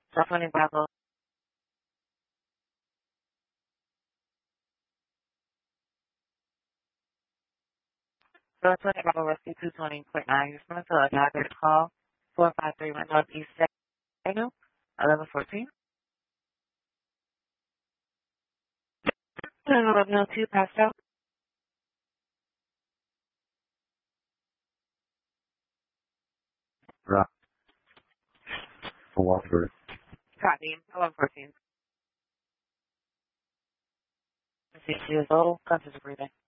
Definitely Bravo. So it's 20 Bravo Rescue 220.9. You're supposed to a call 453 Northeast Avenue, 1114. 1102 Pastel. Right. For Watford. Copy. 1114. 6 years old. Conscious breathing.